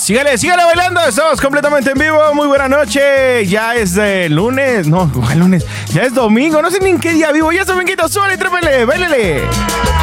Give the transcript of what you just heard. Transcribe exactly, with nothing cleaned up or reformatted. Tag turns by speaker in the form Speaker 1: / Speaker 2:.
Speaker 1: Sígale, sígale bailando. Estamos completamente en vivo. Muy buena noche. Ya es de lunes. No, ¿cuál lunes? Ya es domingo. No sé ni en qué día vivo. Ya es dominguito. Súbale, trépele, bailele.